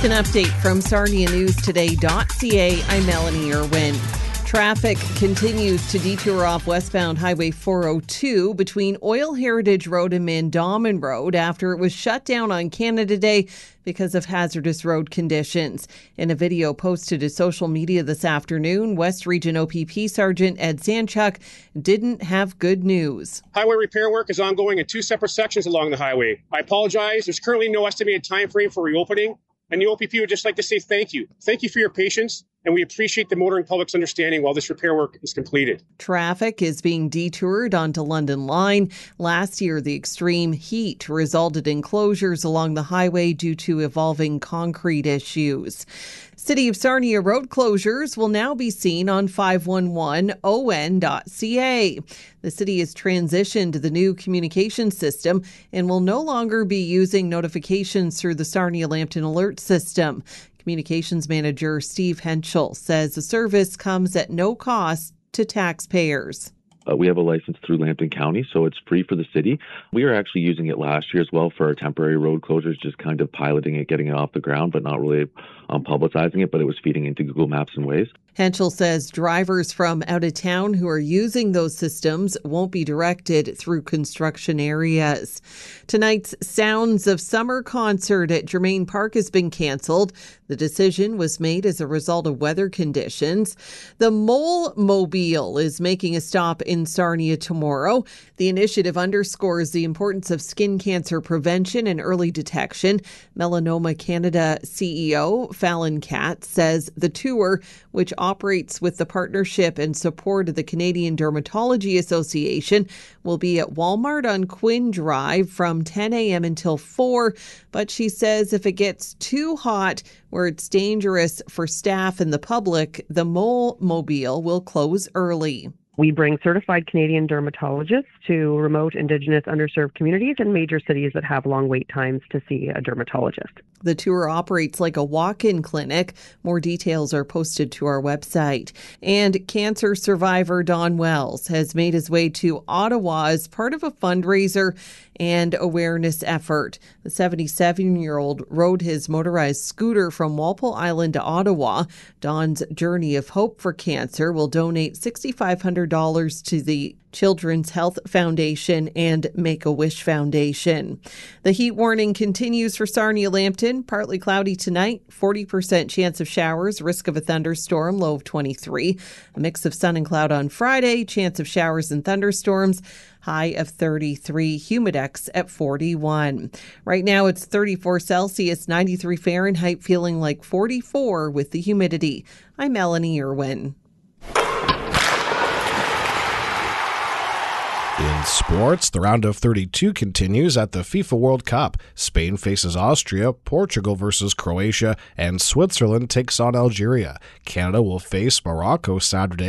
With an update from SarniaNewsToday.ca, I'm Melanie Irwin. Traffic continues to detour off westbound Highway 402 between Oil Heritage Road and Mandamin Road after it was shut down on Canada Day because of hazardous road conditions. In a video posted to social media this afternoon, West Region OPP Sergeant Ed Sanchuk didn't have good news. Highway repair work is ongoing in two separate sections along the highway. I apologize. There's currently no estimated time frame for reopening. And the OPP would just like to say thank you. Thank you for your patience, and we appreciate the motoring public's understanding while this repair work is completed. Traffic is being detoured onto London Line. Last year, the extreme heat resulted in closures along the highway due to evolving concrete issues. City of Sarnia road closures will now be seen on 511on.ca. The city has transitioned to the new communication system and will no longer be using notifications through the Sarnia Lambton Alert System. Communications manager Steve Henschel says the service comes at no cost to taxpayers. We have a license through Lambton County, so it's free for the city. We were actually using it last year as well for our temporary road closures, just kind of piloting it, getting it off the ground, but not really publicizing it, but it was feeding into Google Maps and Waze. Henschel says drivers from out of town who are using those systems won't be directed through construction areas. Tonight's Sounds of Summer concert at Germain Park has been canceled. The decision was made as a result of weather conditions. The Mole Mobile is making a stop in Sarnia tomorrow. The initiative underscores the importance of skin cancer prevention and early detection. Melanoma Canada CEO Fallon Katz says the tour, which operates with the partnership and support of the Canadian Dermatology Association, will be at Walmart on Quinn Drive from 10 a.m. until 4. But she says if it gets too hot where it's dangerous for staff and the public, the Mole Mobile will close early. We bring certified Canadian dermatologists to remote, Indigenous, underserved communities and major cities that have long wait times to see a dermatologist. The tour operates like a walk-in clinic. More details are posted to our website. And cancer survivor Don Wells has made his way to Ottawa as part of a fundraiser and awareness effort. The 77-year-old rode his motorized scooter from Walpole Island to Ottawa. Don's Journey of Hope for Cancer will donate $6,500 to the Children's Health Foundation and Make-A-Wish Foundation. The heat warning continues for Sarnia Lambton. Partly cloudy tonight, 40% chance of showers, risk of a thunderstorm, low of 23. A mix of sun and cloud on Friday, chance of showers and thunderstorms, high of 33, humidex at 41. Right now it's 34 Celsius, 93 Fahrenheit, feeling like 44 with the humidity. I'm Melanie Irwin. In sports, the round of 32 continues at the FIFA World Cup. Spain faces Austria, Portugal versus Croatia, and Switzerland takes on Algeria. Canada will face Morocco Saturday.